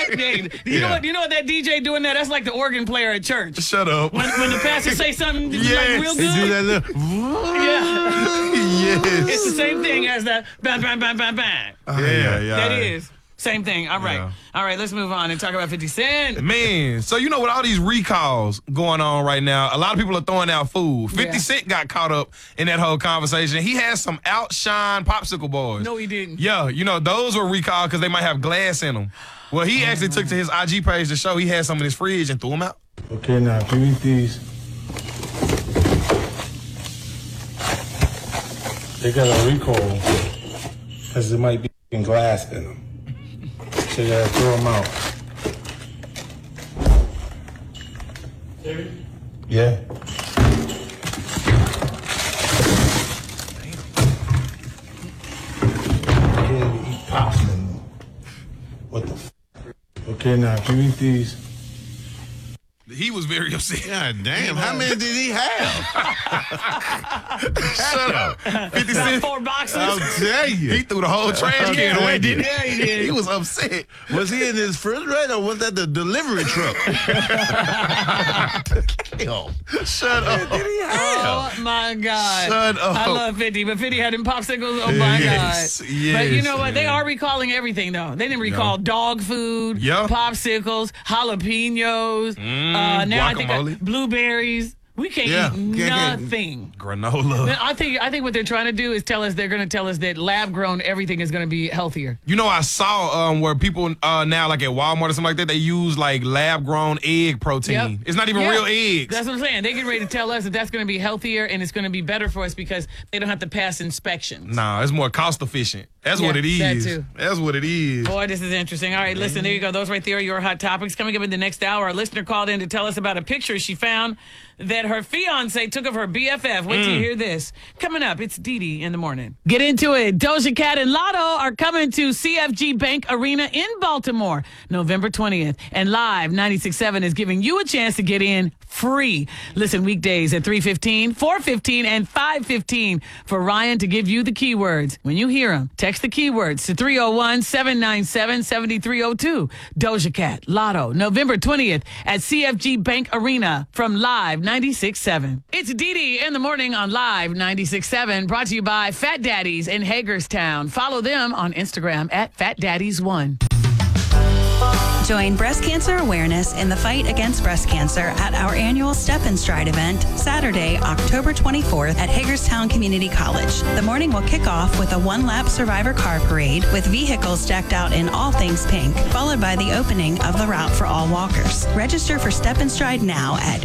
Yeah. You know what that DJ doing there? That's like the organ player at church. Shut up. When the pastor say something like real He good. do that little. Yeah. Yes. It's the same thing as the bang, bang, bang, bang, bang. Yeah. That is. Same thing. All right. Yeah. All right, let's move on and talk about 50 Cent. Man, so with all these recalls going on right now, a lot of people are throwing out food. 50 Cent got caught up in that whole conversation. He had some outshine popsicle boys. No, he didn't. Yeah, those were recalled because they might have glass in them. Well, he actually took to his IG page to show he had some in his fridge and threw them out. Okay, now give me these. They got a recall because there might be glass in them. So you gotta throw them out. Yeah. Yeah, eat pops and what the f? Okay, now give me these. He was very upset. God damn, how many did he have? Shut up. 50 Cent. 4 boxes. I'll tell you. He threw the whole trash can away, didn't he? Yeah, he did. He was upset. Was he in his refrigerator or was that the delivery truck? Shut up. Oh, my God. Shut up. I love 50, but 50 had them popsicles. Oh, my Yes, God. yes, But you know what? They man. are recalling everything, though. They didn't recall dog food, Yeah. popsicles, jalapenos, now I think guacamole. Blueberries. We can't Yeah, eat can't- nothing. Granola. I think what they're trying to do is they're going to tell us that lab grown everything is going to be healthier. I saw where people now, like at Walmart or something like that, they use like lab grown egg protein. Yep. It's not even Yeah. real eggs. That's what I'm saying. They get ready to tell us that that's going to be healthier and it's going to be better for us because they don't have to pass inspections. Nah, it's more cost efficient. That's Yeah, what it is. that too. That's what it is. Boy, this is interesting. All right, listen, there you go. Those right there are your hot topics. Coming up in the next hour, a listener called in to tell us about a picture she found that her fiance took of her BFF. Wait till you hear this. Coming up, it's Dee Dee in the morning. Get into it. Doja Cat and Lotto are coming to CFG Bank Arena in Baltimore, November 20th. And Live 96.7 is giving you a chance to get in free. Listen weekdays at 3:15, 4:15, and 5:15 for Ryan to give you the keywords. When you hear them, text the keywords to 301-797-7302. Doja Cat, Lotto, November 20th at CFG Bank Arena from Live 96.7. It's Dee Dee in the morning on Live 96.7, brought to you by Fat Daddies in Hagerstown. Follow them on Instagram at FatDaddies1. Join breast cancer awareness in the fight against breast cancer at our annual Step and Stride event, Saturday, October 24th at Hagerstown Community College. The morning will kick off with a one-lap survivor car parade with vehicles decked out in all things pink, followed by the opening of the route for all walkers. Register for Step and Stride now at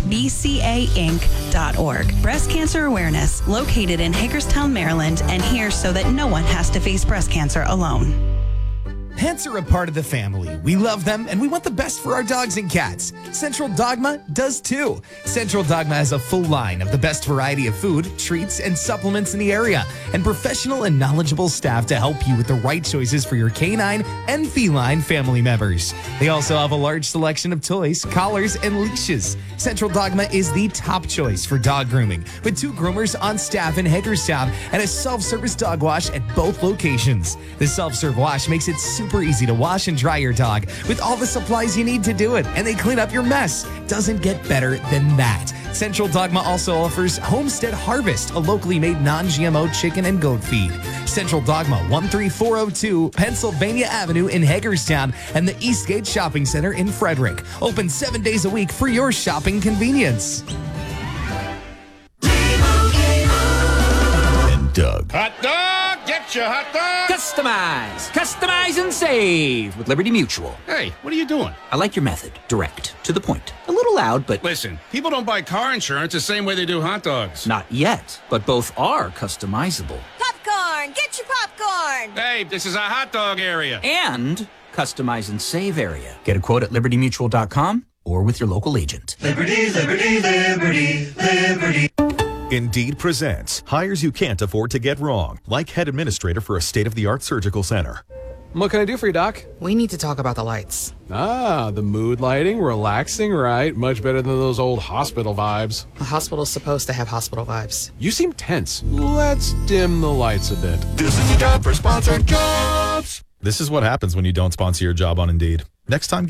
bcainc.org. Breast cancer awareness, located in Hagerstown, Maryland, and here so that no one has to face breast cancer alone. Pets are a part of the family. We love them, and we want the best for our dogs and cats. Central Dogma does too. Central Dogma has a full line of the best variety of food, treats, and supplements in the area, and professional and knowledgeable staff to help you with the right choices for your canine and feline family members. They also have a large selection of toys, collars, and leashes. Central Dogma is the top choice for dog grooming, with 2 groomers on staff in Hagerstown and a self-service dog wash at both locations. The self-serve wash makes it super easy to wash and dry your dog with all the supplies you need to do it, and they clean up your mess. Doesn't get better than that. Central Dogma also offers Homestead Harvest, a locally made non-GMO chicken and goat feed. Central Dogma, 13402 Pennsylvania Avenue in Hagerstown, and the Eastgate Shopping Center in Frederick. Open 7 days a week for your shopping convenience. And Doug. Hot dog! Get your hot dog! Customize and save with Liberty Mutual. Hey, what are you doing? I like your method. Direct, to the point. A little loud, but Listen, people don't buy car insurance the same way they do hot dogs. not yet. But both are customizable. Popcorn! Get your popcorn! Hey, this is a hot dog area. And customize and save area. Get a quote at libertymutual.com or with your local agent. Indeed presents hires you can't afford to get wrong, like head administrator for a state-of-the-art surgical center. What can I do for you, Doc? We need to talk about the lights. Ah, the mood lighting, relaxing, right? Much better than those old hospital vibes. A hospital's supposed to have hospital vibes. You seem tense. Let's dim the lights a bit. This is your job for sponsored jobs. This is what happens when you don't sponsor your job on Indeed. Next time,